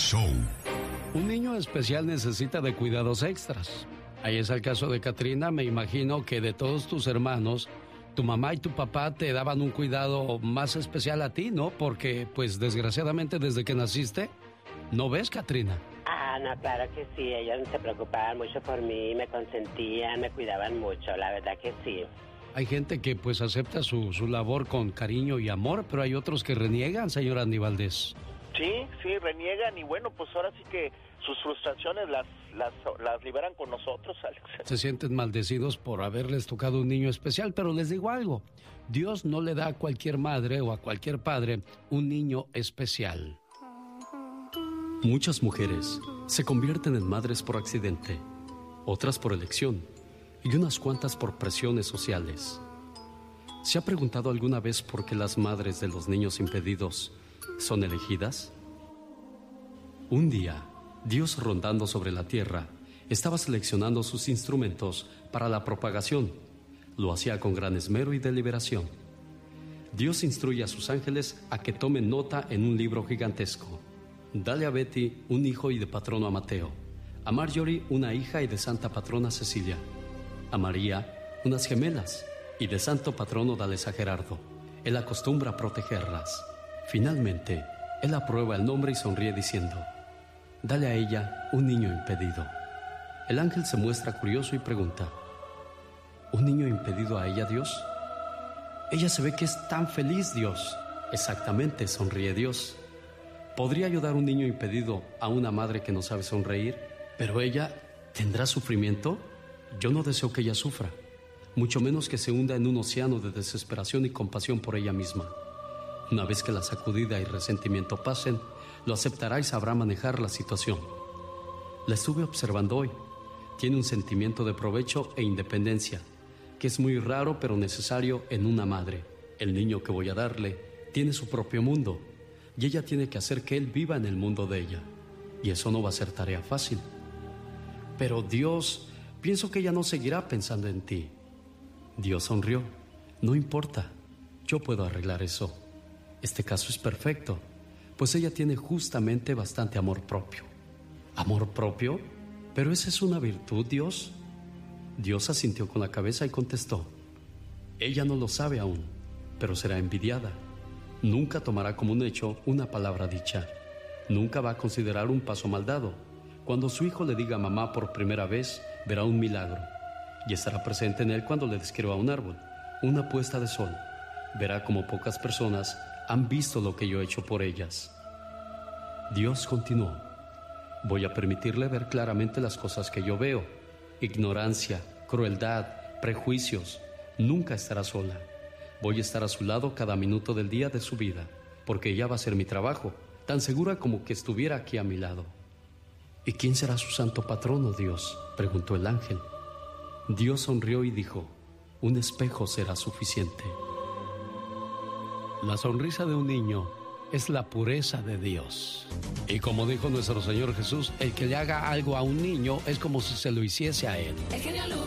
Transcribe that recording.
Show. Un niño especial necesita de cuidados extras. Ahí es el caso de Catrina. Me imagino que de todos tus hermanos, tu mamá y tu papá te daban un cuidado más especial a ti, ¿no? Porque, pues, desgraciadamente, desde que naciste, ¿no ves, Catrina? No, claro que sí. Ellos se preocupaban mucho por mí, me consentían, me cuidaban mucho. La verdad que sí. Hay gente que, pues, acepta su labor con cariño y amor, pero hay otros que reniegan, señor Andy Valdés. Sí, reniegan y bueno, pues ahora sí que sus frustraciones las liberan con nosotros, Alex. Se sienten maldecidos por haberles tocado un niño especial, pero les digo algo, Dios no le da a cualquier madre o a cualquier padre un niño especial. Muchas mujeres se convierten en madres por accidente, otras por elección y unas cuantas por presiones sociales. ¿Se ha preguntado alguna vez por qué las madres de los niños impedidos son elegidas? Un día, Dios, rondando sobre la tierra, estaba seleccionando sus instrumentos para la propagación. Lo hacía con gran esmero y deliberación. Dios instruye a sus ángeles a que tomen nota en un libro gigantesco. Dale a Betty un hijo y de patrono a Mateo, a Marjorie una hija y de santa patrona Cecilia, a María unas gemelas y de santo patrono dales a Gerardo. Él acostumbra a protegerlas. Finalmente, él aprueba el nombre y sonríe diciendo: dale a ella un niño impedido. El ángel se muestra curioso y pregunta: ¿un niño impedido a ella, Dios? Ella se ve que es tan feliz, Dios. Exactamente, sonríe Dios. ¿Podría ayudar un niño impedido a una madre que no sabe sonreír? ¿Pero ella tendrá sufrimiento? Yo no deseo que ella sufra, mucho menos que se hunda en un océano de desesperación y compasión por ella misma. Una vez que la sacudida y resentimiento pasen, lo aceptará y sabrá manejar la situación. La estuve observando hoy. Tiene un sentimiento de provecho e independencia, que es muy raro pero necesario en una madre. El niño que voy a darle tiene su propio mundo, y ella tiene que hacer que él viva en el mundo de ella. Y eso no va a ser tarea fácil. Pero Dios, pienso que ella no seguirá pensando en ti. Dios sonrió. No importa, yo puedo arreglar eso. Este caso es perfecto, pues ella tiene justamente bastante amor propio. ¿Amor propio? ¿Pero esa es una virtud, Dios? Dios asintió con la cabeza y contestó: ella no lo sabe aún, pero será envidiada. Nunca tomará como un hecho una palabra dicha. Nunca va a considerar un paso mal dado. Cuando su hijo le diga mamá por primera vez, verá un milagro y estará presente en él cuando le describa un árbol, una puesta de sol. Verá como pocas personas han visto lo que yo he hecho por ellas. Dios continuó: voy a permitirle ver claramente las cosas que yo veo. Ignorancia, crueldad, prejuicios. Nunca estará sola. Voy a estar a su lado cada minuto del día de su vida, porque ella va a hacer mi trabajo, tan segura como que estuviera aquí a mi lado. ¿Y quién será su santo patrono, Dios?, preguntó el ángel. Dios sonrió y dijo: un espejo será suficiente. La sonrisa de un niño es la pureza de Dios. Y como dijo nuestro Señor Jesús, el que le haga algo a un niño es como si se lo hiciese a él. El genio Lucas.